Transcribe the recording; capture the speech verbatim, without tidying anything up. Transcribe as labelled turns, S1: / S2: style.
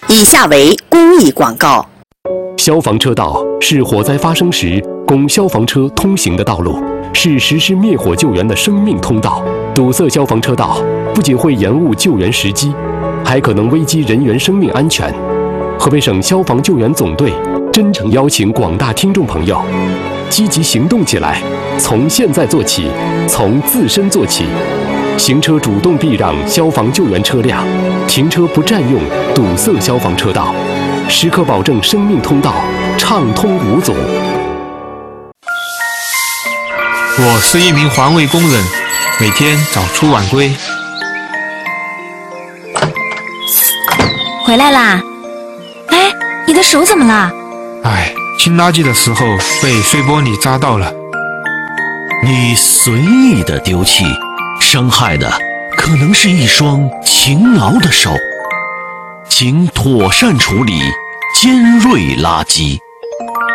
S1: 以下为公益广告。
S2: 消防车道是火灾发生时供消防车通行的道路，是实施灭火救援的生命通道。堵塞消防车道不仅会延误救援时机，还可能危及人员生命安全。河北省消防救援总队真诚邀请广大听众朋友积极行动起来，从现在做起，从自身做起。行车主动避让消防救援车辆，停车不占用堵塞消防车道，时刻保证生命通道畅通无阻。
S3: 我是一名环卫工人，每天早出晚归。
S4: 回来啦！哎，你的手怎么了？
S3: 哎，清垃圾的时候被碎玻璃扎到了。
S5: 你随意的丢弃，伤害的可能是一双勤劳的手，请妥善处理尖锐垃圾。